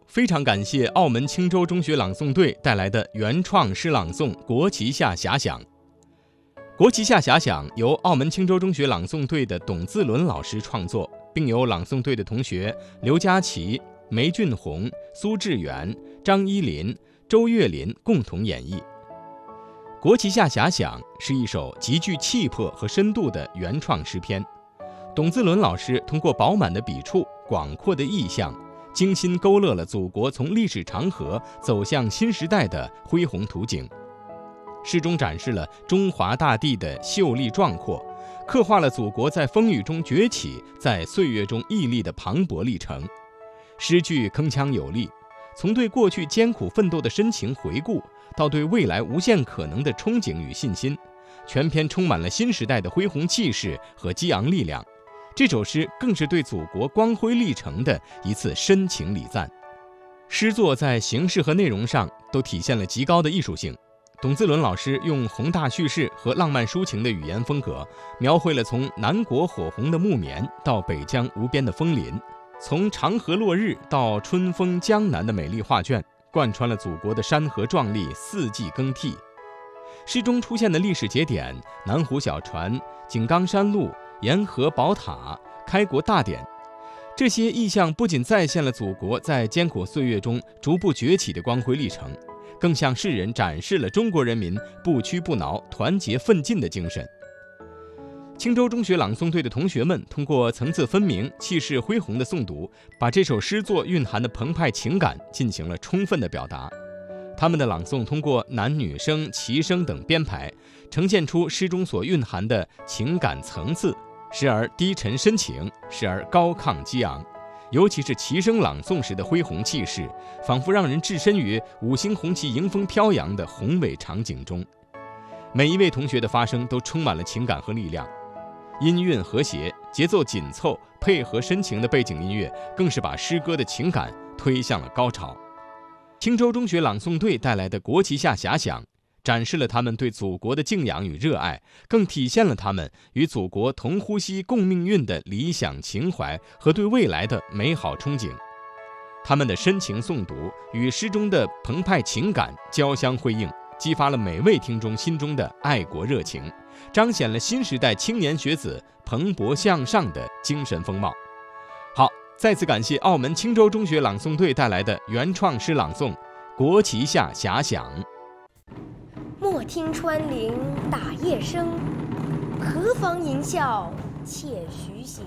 非常感谢澳门青州中学朗诵队带来的原创诗朗诵《国旗下遐想》。国旗下遐想由澳门青州中学朗诵队的董自伦老师创作，并由朗诵队的同学刘佳琪、梅俊宏、苏志远、张依林、周岳林共同演绎。国旗下遐想是一首极具气魄和深度的原创诗篇。董自伦老师通过饱满的笔触、广阔的意象，精心勾勒了祖国从历史长河走向新时代的恢宏图景。诗中展示了中华大地的秀丽壮阔，刻画了祖国在风雨中崛起，在岁月中屹立的磅礴历程。诗句铿锵有力，从对过去艰苦奋斗的深情回顾，到对未来无限可能的憧憬与信心，全篇充满了新时代的恢宏气势和激昂力量。这首诗更是对祖国光辉历程的一次深情礼赞。诗作在形式和内容上都体现了极高的艺术性。董自伦老师用宏大叙事和浪漫抒情的语言风格，描绘了从南国火红的木棉到北疆无边的枫林，从长河落日到春风江南的美丽画卷，贯穿了祖国的山河壮丽、四季更替。诗中出现的历史节点，南湖小船、井冈山路、沿河宝塔、开国大典，这些意象不仅再现了祖国在艰苦岁月中逐步崛起的光辉历程，更向世人展示了中国人民不屈不挠、团结奋进的精神。青州中学朗诵队的同学们通过层次分明、气势恢宏的诵读，把这首诗作蕴含的澎湃情感进行了充分的表达。他们的朗诵通过男女声、齐声等编排，呈现出诗中所蕴含的情感层次，时而低沉深情，时而高亢激昂。尤其是齐声朗诵时的恢宏气势，仿佛让人置身于五星红旗迎风飘扬的宏伟场景中。每一位同学的发声都充满了情感和力量，音韵和谐，节奏紧凑，配合深情的背景音乐，更是把诗歌的情感推向了高潮。青州中学朗诵队带来的《国旗下遐想》，展示了他们对祖国的敬仰与热爱，更体现了他们与祖国同呼吸共命运的理想情怀和对未来的美好憧憬。他们的深情诵读与诗中的澎湃情感交相辉映，激发了每位听众心中的爱国热情，彰显了新时代青年学子蓬勃向上的精神风貌。好，再次感谢澳门青州中学朗诵队带来的原创诗朗诵《国旗下遐想》。 莫听穿林打叶声，何妨吟啸且徐行。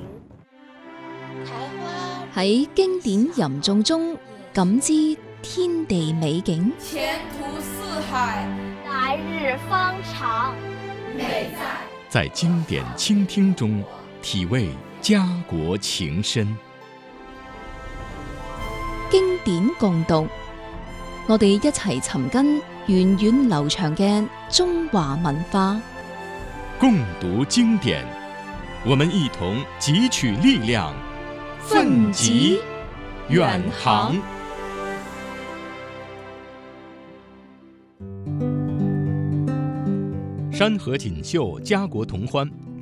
喺經典吟誦中感知天地美景， 前途似海， 來日方長。 美在經典傾聽中體味家國情深。 經典共讀，我哋一齊尋根源遠流長嘅中華文化。 共讀經典，我們一同汲取力量，奮楫遠航。山河錦繡，家國同歡。